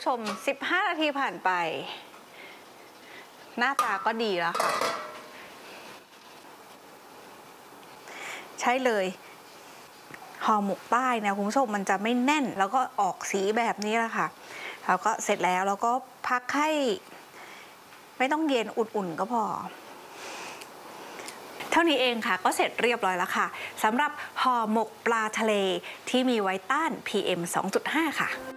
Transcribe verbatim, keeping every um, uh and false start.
ชมสิบห้านาทีผ่านไปหน้าตาก็ดีแล้วค่ะใช่เลยห่อหมกใต้นะคุณผู้ชมมันจะไม่แน่นแล้วก็ออกสีแบบนี้แหละค่ะแล้วก็เสร็จแล้วแล้วก็พักให้ไม่ต้องเย็นอุ่นๆก็พอเท่านี้เองค่ะก็เสร็จเรียบร้อยแล้วค่ะสำหรับห่อหมกปลาทะเลที่มีไว้ต้าน พี เอ็ม สองจุดห้า ค่ะ